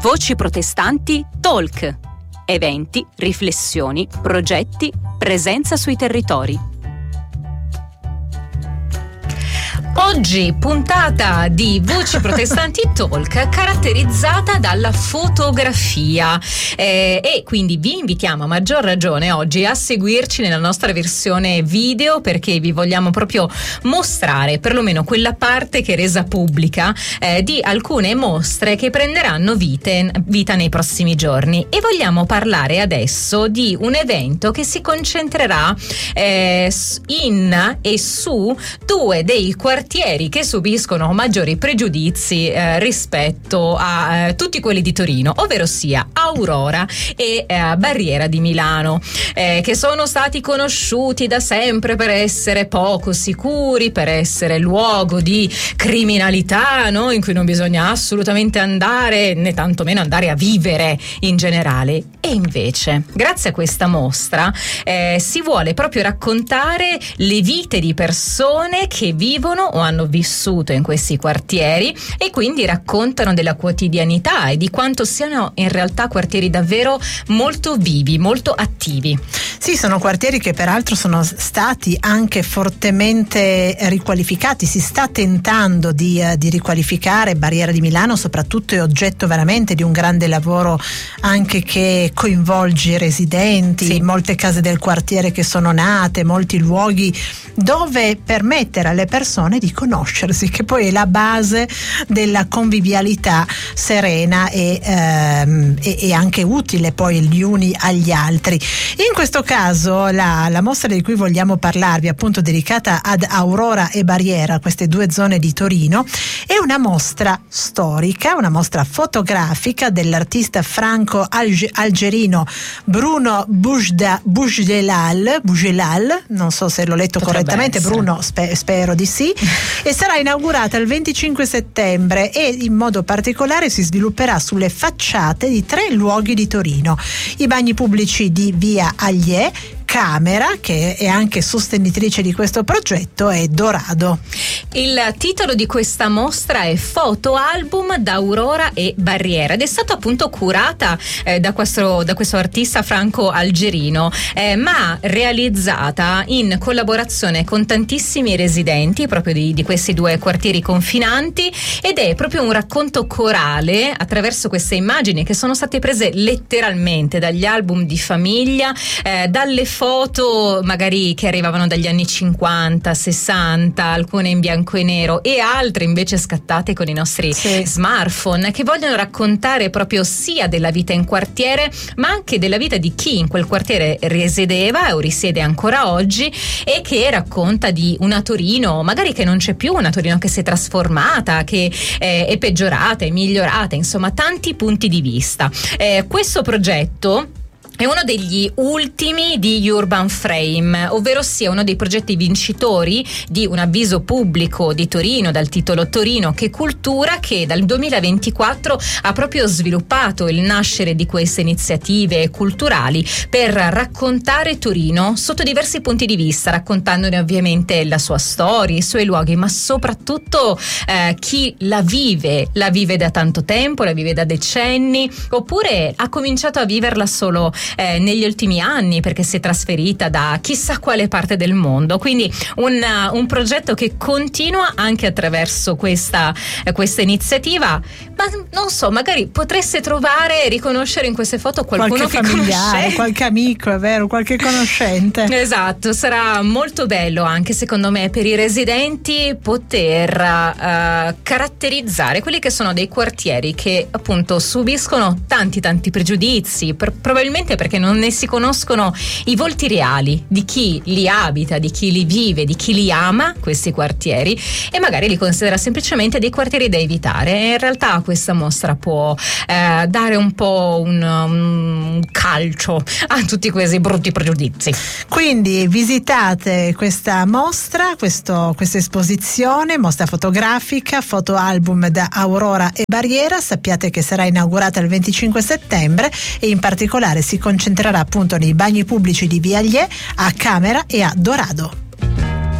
Voci protestanti Talk. Eventi, riflessioni, progetti, presenza sui territori. Oggi puntata di Voci Protestanti Talk caratterizzata dalla fotografia e quindi vi invitiamo a maggior ragione oggi a seguirci nella nostra versione video, perché vi vogliamo proprio mostrare perlomeno quella parte che è resa pubblica di alcune mostre che prenderanno vita nei prossimi giorni, e vogliamo parlare adesso di un evento che si concentrerà in e su due dei quartieri che subiscono maggiori pregiudizi rispetto a tutti quelli di Torino, ovvero sia Aurora e Barriera di Milano, che sono stati conosciuti da sempre per essere poco sicuri, per essere luogo di criminalità, no? In cui non bisogna assolutamente andare, né tantomeno andare a vivere in generale. E invece, grazie a questa mostra, si vuole proprio raccontare le vite di persone che vivono o hanno vissuto in questi quartieri, e quindi raccontano della quotidianità e di quanto siano in realtà quartieri davvero molto vivi, molto attivi. Sì, sono quartieri che peraltro sono stati anche fortemente riqualificati. Si sta tentando di riqualificare. Barriera di Milano soprattutto è oggetto veramente di un grande lavoro anche che coinvolge i residenti, sì. Molte case del quartiere che sono nate, molti luoghi dove permettere alle persone di conoscersi, che poi è la base della convivialità serena e anche utile poi gli uni agli altri. In questo caso la mostra di cui vogliamo parlarvi, appunto dedicata ad Aurora e Barriera, queste due zone di Torino, è una mostra storica, una mostra fotografica dell'artista franco-algerino Bruno Bougelal, non so se l'ho letto correttamente, Bruno, spero di sì, e sarà inaugurata il 25 settembre e in modo particolare si svilupperà sulle facciate di 3 luoghi di Torino: i bagni pubblici di via Aglie, Camera, che è anche sostenitrice di questo progetto, e Dorado. Il titolo di questa mostra è Fotoalbum d'Aurora e Barriera ed è stata appunto curata da questo artista franco-algerino, ma realizzata in collaborazione con tantissimi residenti proprio di questi due quartieri confinanti, ed è proprio un racconto corale attraverso queste immagini che sono state prese letteralmente dagli album di famiglia, dalle foto magari che arrivavano dagli anni 50, 60, alcune in bianco e nero e altre invece scattate con i nostri smartphone, che vogliono raccontare proprio sia della vita in quartiere ma anche della vita di chi in quel quartiere risiedeva o risiede ancora oggi, e che racconta di una Torino magari che non c'è più, una Torino che si è trasformata, che è peggiorata, è migliorata, insomma tanti punti di vista. Questo progetto è uno degli ultimi di Urban Frame, ovvero sia uno dei progetti vincitori di un avviso pubblico di Torino dal titolo Torino che cultura, che dal 2024 ha proprio sviluppato il nascere di queste iniziative culturali per raccontare Torino sotto diversi punti di vista, raccontandone ovviamente la sua storia, i suoi luoghi, ma soprattutto chi la vive da tanto tempo, la vive da decenni, oppure ha cominciato a viverla solo negli ultimi anni perché si è trasferita da chissà quale parte del mondo. Quindi un progetto che continua anche attraverso questa iniziativa, ma non so, magari potreste trovare e riconoscere in queste foto qualcuno qualche familiare, qualche amico, è vero, qualche conoscente. Esatto, sarà molto bello anche secondo me per i residenti poter caratterizzare quelli che sono dei quartieri che appunto subiscono tanti pregiudizi, probabilmente perché non ne si conoscono i volti reali di chi li abita, di chi li vive, di chi li ama questi quartieri, e magari li considera semplicemente dei quartieri da evitare. E in realtà questa mostra può dare un po' un calcio a tutti questi brutti pregiudizi. Quindi visitate questa mostra, questa esposizione, mostra fotografica, fotoalbum da Aurora e Barriera. Sappiate che sarà inaugurata il 25 settembre e in particolare si concentrerà appunto nei bagni pubblici di via Aglie, a Camera e a Dorado.